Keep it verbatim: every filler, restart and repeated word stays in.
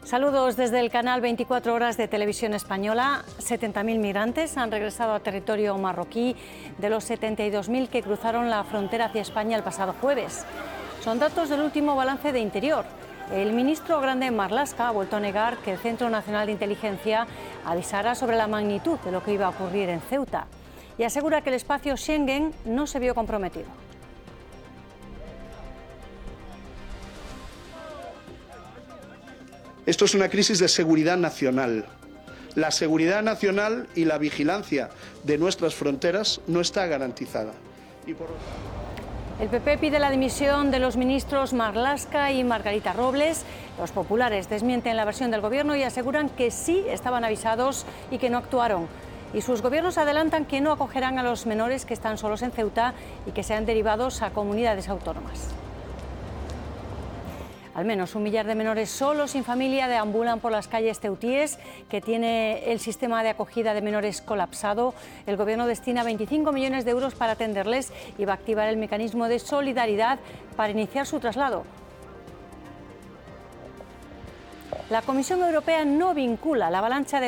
Saludos desde el canal veinticuatro horas de Televisión Española. setenta mil migrantes han regresado a territorio marroquí de los setenta y dos mil que cruzaron la frontera hacia España el pasado jueves. Son datos del último balance de Interior. El ministro Grande Marlaska ha vuelto a negar que el Centro Nacional de Inteligencia avisara sobre la magnitud de lo que iba a ocurrir en Ceuta y asegura que el espacio Schengen no se vio comprometido. Esto es una crisis de seguridad nacional. La seguridad nacional y la vigilancia de nuestras fronteras no está garantizada. Y por... El P P pide la dimisión de los ministros Marlaska y Margarita Robles. Los populares desmienten la versión del gobierno y aseguran que sí estaban avisados y que no actuaron. Y sus gobiernos adelantan que no acogerán a los menores que están solos en Ceuta y que sean derivados a comunidades autónomas. Al menos un millar de menores solos sin familia deambulan por las calles ceutíes, que tiene el sistema de acogida de menores colapsado. El gobierno destina veinticinco millones de euros para atenderles y va a activar el mecanismo de solidaridad para iniciar su traslado. La Comisión Europea no vincula la avalancha de